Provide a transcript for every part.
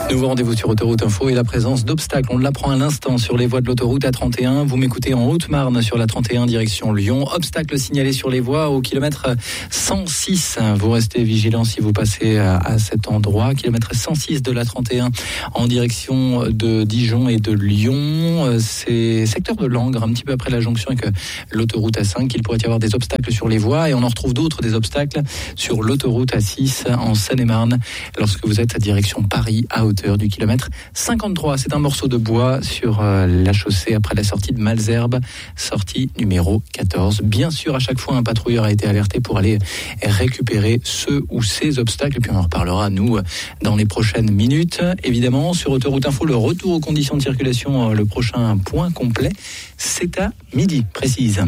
Nouveau rendez-vous sur Autoroute Info et la présence d'obstacles. On l'apprend à l'instant sur les voies de l'autoroute A31. Vous m'écoutez en Haute-Marne sur la 31 direction Lyon. Obstacles signalés sur les voies au kilomètre 106. Vous restez vigilants si vous passez à cet endroit. Kilomètre 106 de la 31 en direction de Dijon et de Lyon. C'est secteur de Langres, un petit peu après la jonction avec l'autoroute A5. Il pourrait y avoir des obstacles sur les voies et on en retrouve d'autres, des obstacles sur l'autoroute A6 en Seine-et-Marne lorsque vous êtes à direction Paris à hauteur du kilomètre 53. C'est un morceau de bois sur la chaussée après la sortie de Malesherbes, sortie numéro 14. Bien sûr, à chaque fois, un patrouilleur a été alerté pour aller récupérer ce ou ces obstacles. Et puis on en reparlera, nous, dans les prochaines minutes. Évidemment, sur Autoroute Info, le retour aux conditions de circulation, le prochain point complet, c'est à midi, précise.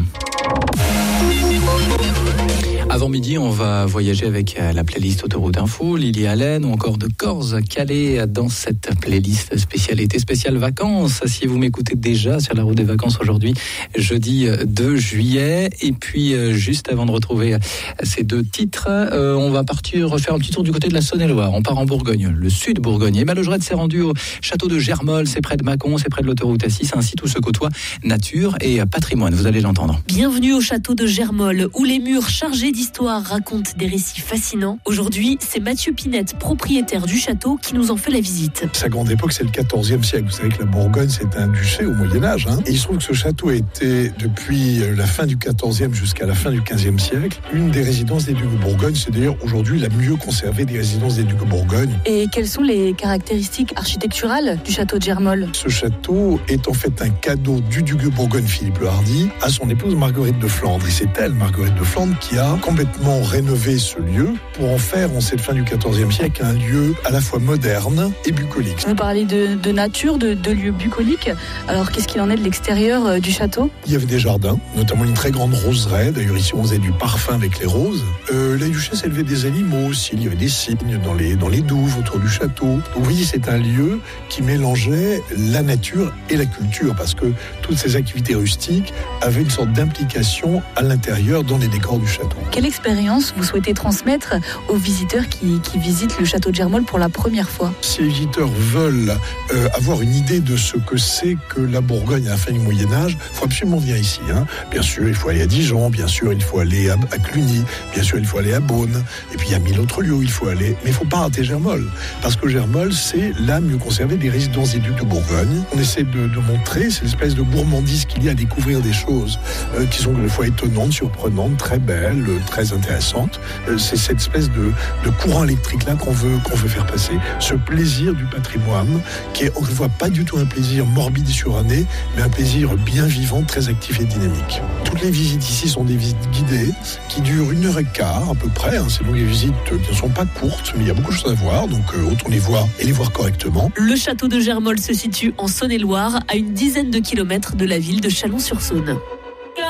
Avant midi, on va voyager avec la playlist Autoroute Info, Lily Allen ou encore de Corse Calais dans cette playlist spécialité, spéciale vacances. Si vous m'écoutez déjà sur la route des vacances aujourd'hui, jeudi 2 juillet. Et puis, juste avant de retrouver ces deux titres, on va partir faire un petit tour du côté de la Saône-et-Loire. On part en Bourgogne, le sud Bourgogne. Emma Legerette s'est rendue au château de Germolles, c'est près de Mâcon, c'est près de l'autoroute A6. Ainsi, tout se côtoie nature et patrimoine. Vous allez l'entendre. Bienvenue au château de Germolles, où les murs chargés d'histoire raconte des récits fascinants. Aujourd'hui, c'est Mathieu Pinette, propriétaire du château, qui nous en fait la visite. Sa grande époque, c'est le XIVe siècle. Vous savez que la Bourgogne, c'est un duché au Moyen-Âge. Et il se trouve que ce château a été, depuis la fin du XIVe jusqu'à la fin du XVe siècle, une des résidences des ducs de Bourgogne. C'est d'ailleurs aujourd'hui la mieux conservée des résidences des ducs de Bourgogne. Et quelles sont les caractéristiques architecturales du château de Germolles ? Ce château est en fait un cadeau du duc de Bourgogne, Philippe le Hardi, à son épouse Marguerite de Flandre. Et c'est elle, Marguerite de Flandre, qui a complètement rénover ce lieu pour en faire, en cette fin du XIVe siècle, un lieu à la fois moderne et bucolique. Vous parlez de nature, de lieux bucoliques. Alors, qu'est-ce qu'il en est de l'extérieur du château ? Il y avait des jardins, notamment une très grande roseraie. D'ailleurs, ici, on faisait du parfum avec les roses. La duchesse élevait des animaux aussi. Il y avait des cygnes dans les douves autour du château. Donc, vous voyez, c'est un lieu qui mélangeait la nature et la culture, parce que toutes ces activités rustiques avaient une sorte d'implication à l'intérieur dans les décors du château. Quelle expérience vous souhaitez transmettre aux visiteurs qui visitent le château de Germolles pour la première fois ? Si les visiteurs veulent avoir une idée de ce que c'est que la Bourgogne à la fin du Moyen-Âge, il faut absolument venir ici. Bien sûr, il faut aller à Dijon, bien sûr, il faut aller à Cluny, bien sûr, il faut aller à Beaune, et puis il y a 1000 autres lieux où il faut aller. Mais il ne faut pas rater Germolles, parce que Germolles, c'est la mieux conservée des résidences des ducs de Bourgogne. On essaie de montrer, c'est l'espèce de gourmandise qu'il y a à découvrir des choses qui sont des fois étonnantes, surprenantes, très belles, très intéressantes. C'est cette espèce de courant électrique-là qu'on veut faire passer. Ce plaisir du patrimoine, qui est, on ne voit pas du tout un plaisir morbide et suranné, mais un plaisir bien vivant, très actif et dynamique. Toutes les visites ici sont des visites guidées, qui durent 1h15 à peu près. C'est donc des visites qui ne sont pas courtes, mais il y a beaucoup de choses à voir, donc autant les voir et les voir correctement. Le château de Germolles se situe en Saône-et-Loire, à une dizaine de kilomètres de la ville de Chalon-sur-Saône.